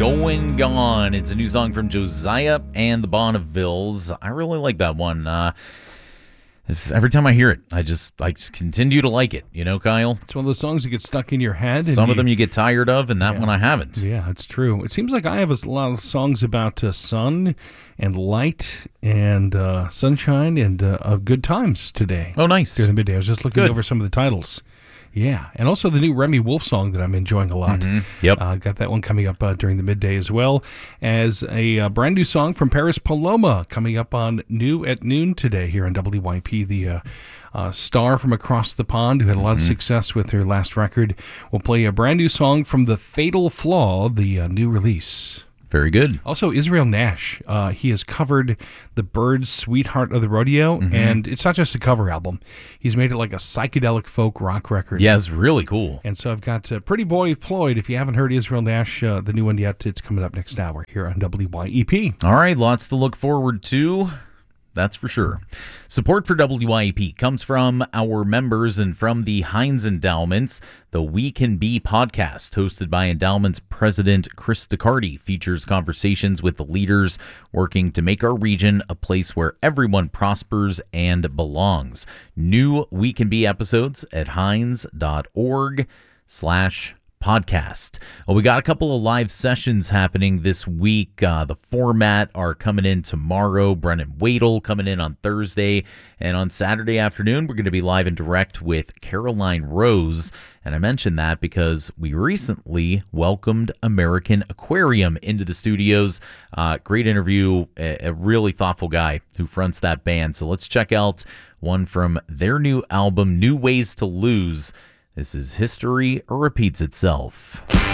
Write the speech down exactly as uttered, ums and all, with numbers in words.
Going Gone. It's a new song from Josiah and the Bonnevilles. I really like that one. Uh, every time I hear it, I just I just continue to like it. You know, Kyle? It's one of those songs that get stuck in your head. Some and of you, them you get tired of, and that yeah. one I haven't. Yeah, it's true. It seems like I have a lot of songs about uh, sun and light and uh, sunshine and uh, uh, good times today. Oh, nice. During the midday. I was just looking Good. over some of the titles. Yeah, and also the new Remy Wolf song that I'm enjoying a lot. Mm-hmm. Yep. Uh, got that one coming up uh, during the midday as well as a uh, brand new song from Paris Paloma coming up on New at Noon today here on W Y P. The uh, uh, star from across the pond who had a lot Mm-hmm. of success with her last record will play a brand new song from The Fatal Flaw, the uh, new release. Very good. Also, Israel Nash, uh, he has covered the Byrds' Sweetheart of the Rodeo, Mm-hmm. and it's not just a cover album. He's made it like a psychedelic folk rock record. Yeah, it's really cool. And so I've got uh, Pretty Boy Floyd. If you haven't heard Israel Nash, uh, the new one yet, it's coming up next hour here on W Y E P. All right, lots to look forward to. That's for sure. Support for W Y E P comes from our members and from the Heinz Endowments. The We Can Be podcast, hosted by Endowments President Chris DeCardi, features conversations with the leaders working to make our region a place where everyone prospers and belongs. New We Can Be episodes at heinz.org slash podcast. Well, we got a couple of live sessions happening this week. Uh, the format are coming in tomorrow. Brennan Wadle coming in on Thursday. And on Saturday afternoon, we're going to be live and direct with Caroline Rose. And I mentioned that because we recently welcomed American Aquarium into the studios. Uh, great interview. A, a really thoughtful guy who fronts that band. So let's check out one from their new album, New Ways to Lose. This is History Repeats Itself.